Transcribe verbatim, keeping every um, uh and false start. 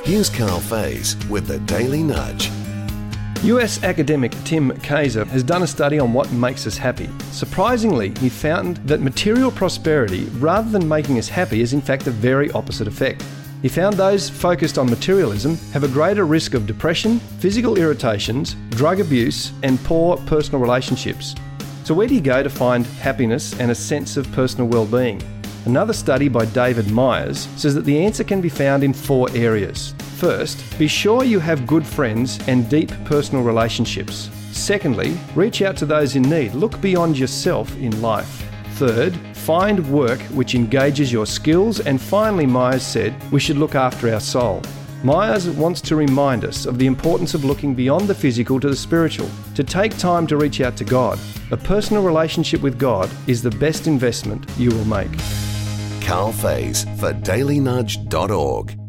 Here's Carl Faze with the Daily Nudge. U S academic Tim Kaiser has done a study on what makes us happy. Surprisingly, he found that material prosperity, rather than making us happy, is in fact the very opposite effect. He found those focused on materialism have a greater risk of depression, physical irritations, drug abuse, and poor personal relationships. So where do you go to find happiness and a sense of personal well-being? Another study by David Myers says that the answer can be found in four areas. First, be sure you have good friends and deep personal relationships. Secondly, reach out to those in need. Look beyond yourself in life. Third, find work which engages your skills. And finally, Myers said, we should look after our soul. Myers wants to remind us of the importance of looking beyond the physical to the spiritual, to take time to reach out to God. A personal relationship with God is the best investment you will make. Carl Faze for daily nudge dot org.